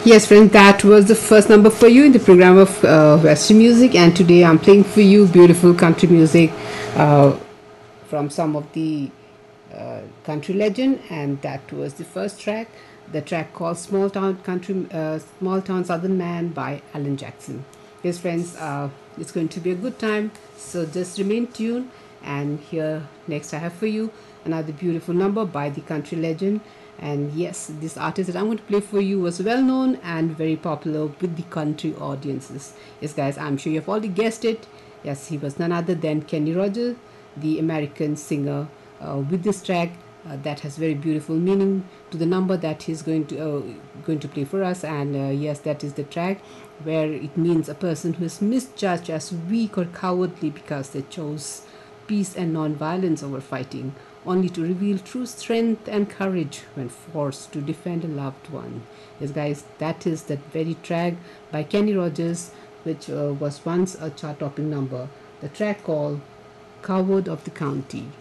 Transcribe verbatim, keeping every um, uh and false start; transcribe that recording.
Yes, friends, that was the first number for you in the program of uh, Western music, and today I'm playing for you beautiful country music uh, from some of the uh, country legend, and that was the first track, the track called "Small Town Country, uh, Small Town Southern Man" by Alan Jackson. Yes, friends, uh, it's going to be a good time, so just remain tuned. And here next, I have for you another beautiful number by the country legend. And yes, this artist that I'm going to play for you was well known and very popular with the country audiences. Yes, guys, I'm sure you've already guessed it. Yes, he was none other than Kenny Rogers, the American singer, uh, with this track uh, that has very beautiful meaning to the number that he's going to uh, going to play for us. And uh, yes, that is the track where it means a person who is misjudged as weak or cowardly because they chose peace and non-violence over fighting, only to reveal true strength and courage when forced to defend a loved one. Yes, guys, that is that very track by Kenny Rogers, which uh, was once a chart-topping number. The track called "Coward of the County."